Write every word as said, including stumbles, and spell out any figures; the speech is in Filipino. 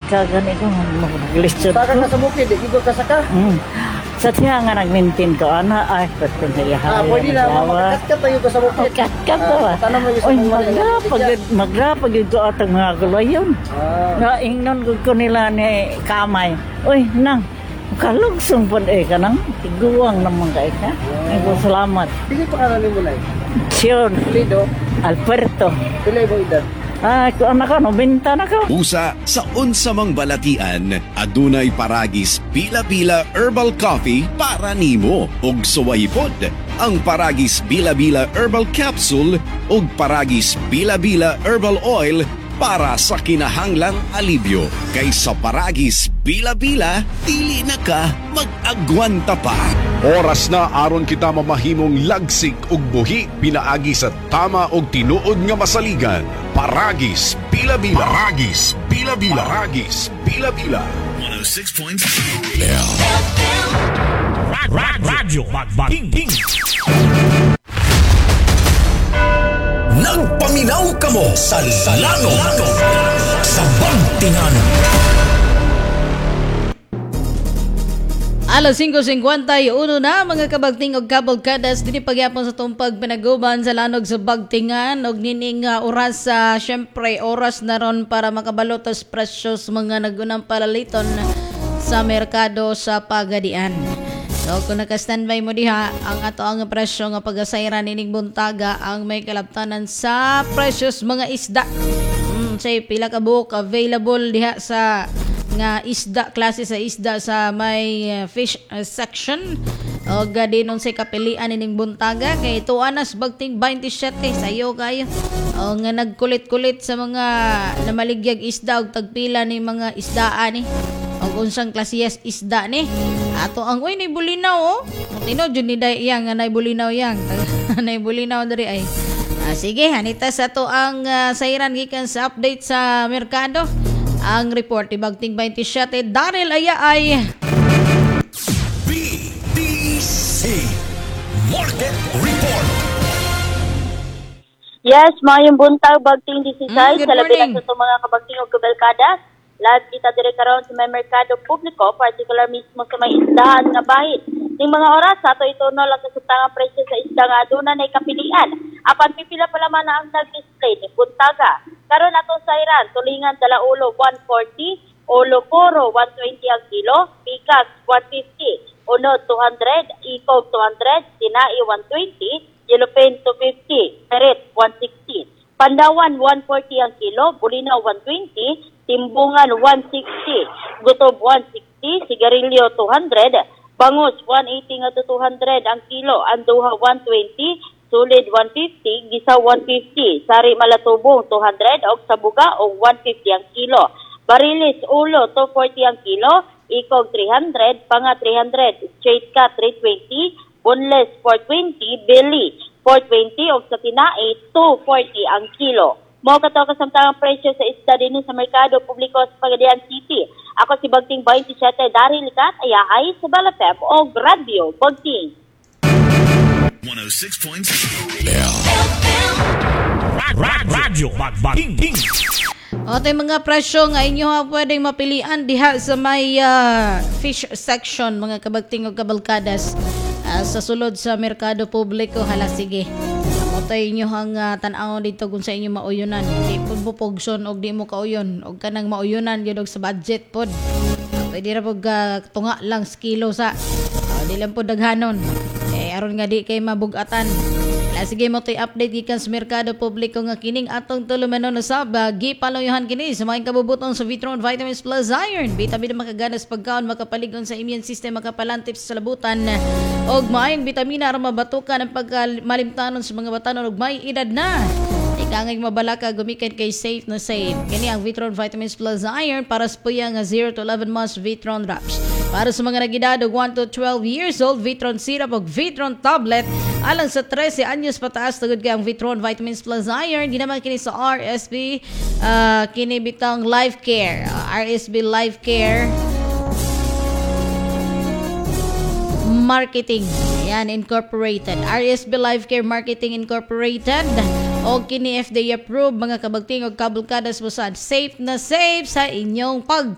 ka ganito, mag-listen Baka ko. ka sa bukid, ikaw ka saka. Mm. Sa tiya nga nag-maintain ko, ana, ay, ba't ko sa iyahay, Ah, pwede na, makakat tayo ka sa bukid. Kat-kat to ah. Tanong mo yung sa Oy, mga magrapag, magrapag yung ko atang mga gulayon. Ah, Nga, ingnon ko ko nila ni Kamay. Uy, nang, kalugsong po eh ka nang, tiguang naman ka eh ka. Ay, po, salamat. sige pa ka mo na. Sion, Lido, Alberto. pilay mo edad. Ay, ko anak ka, no, binta na ka. Usa sa unsamang balatian, adunay paragis Bila-Bila Herbal Coffee para nimo ug suwaypod ang paragis Bila-Bila Herbal Capsule ug paragis Bila-Bila Herbal Oil para sa kinahanglang alibyo. Kaysa paragis Bila-Bila, dili na ka mag-agwanta pa. Oras na aron kita mamahimong lagsik ug buhi pinaagi sa tama ug tinuod nga masaligan. Paragis Bila-Bila. Paragis Bila-Bila. Paragis Bila-Bila. one oh six point two Radyo Magbating. Nagpaminaw ka mo sa Lano sa Bantingan. Alas five fifty-one na mga kabagting og kabalkadas dili pagyapon sa tumpag pinaguban sa lanog sa Bagtingan og nining uh, oras sa uh, syempre oras na ron para makabalo tas presyos mga nagunang palaliton sa merkado sa Pagadian. So kung naka-standby mo diha ang ato ang presyo nga pagasayran nining buntaga ang may kalabtanan sa presyos mga isda. Mm, say pila ka buok available diha sa nga isda, klase sa isda sa may uh, fish uh, section o gadinon sa kapilian ining buntaga kay tuanas bagting twenty-seven sayo kayo o nga nagkulit-kulit sa mga namaligyag isda og tagpila ni mga isdaan ni o unsang klasiyas isda ni ato ang uy ni bulinaw oh tino jud ni day yang nga nay bulinaw yang nay bulinaw diri ay ah, sige hanita sa to ang uh, sayran gikan sa update sa merkado. Ang report ni Bagting twenty-seven, Daryl Aya ay B D C Market Report. Yes, mayong buntag Bagting disisay Mm, good sa labi morning. na sa mga kabagting og kabalkada. Lahat kita dire karon sa may merkado publiko, particular mismo sa may isdahan nga bahin. Ning mga oras ato ituno lang sa sutangang presyo sa isda nga aduna nay kapilian. Apan pipila pa lamang na ang nag-display ni buntaga. Karon ato sa Iran, tulingan dalaulo one forty, ulo puro one twenty ang kilo, bigas one fifty, unod two hundred, ikog two hundred, tinai one twenty, yellowfin two fifty, merit one sixty, pandawan one forty ang kilo, bulinaw one twenty, timbungan one sixty, gutob one sixty, sigarilyo two hundred, bangus one eighty nga to two hundred ang kilo, anduha one twenty, sulid one fifty, gisa one fifty, sari malatubong two hundred, og sabuga og one fifty ang kilo. Barilis ulo two forty ang kilo, ikog three hundred, panga three hundred, straight cut three twenty, boneless four twenty, belly four twenty, og sa tinai two forty ang kilo. Mao kato kasamtangang presyo sa isda dinhi sa merkado publiko sa Pagadian City. Ako si Bagting twenty-seven, Daryl Kat, ayahay sa Balapep og Radio Bagting. one oh six point two Radyo Magbating. o tay mga presyo nga inyo ha pwedeng mapilian diha sa may uh, fish section mga kabagting og kabalkadas uh, sa sulod sa merkado publiko hala sige. O tay inyo hang uh, tan-aw dito kung sa inyo mauyunan. Di pud bupugson og di mo kauyon og kanang mauyunan gyud og sa budget pod. Pwede ra pug uh, tunga lang sa kilo sa. Uh, di lang po daghanon. Eh aron nga di kay mabugatan. La sige mo tay update gikan sa merkado publiko nga kining atong tulumanon na sab gipaloyohan kini sa mga kabubuton sa Vitron Vitamins Plus Iron. Vitamin na makaganas pagkaon makapaligon sa immune system makapalantip sa labutan og maayong bitamina aron mabatukan ang pagmalimtanon sa mga batanon og may edad na. Ikangay mabalaka gumikan kay safe na safe. Kini ang Vitron Vitamins Plus Iron para sa puya nga zero to eleven months Vitron Drops. Para sa mga nagidad og one to twelve years old, Vitron Syrup o Vitron Tablet. Alang sa thirteen anyos pataas, tugod kay ang Vitron Vitamins Plus Iron. Di naman kini sa R S B, uh, kini bitang Life Care. Uh, R S B Life Care Marketing. Ayan, Incorporated. R S B Life Care Marketing Incorporated. O kini F D A approved mga kabagting o kabulkadas busan. Safe na safe sa inyong pag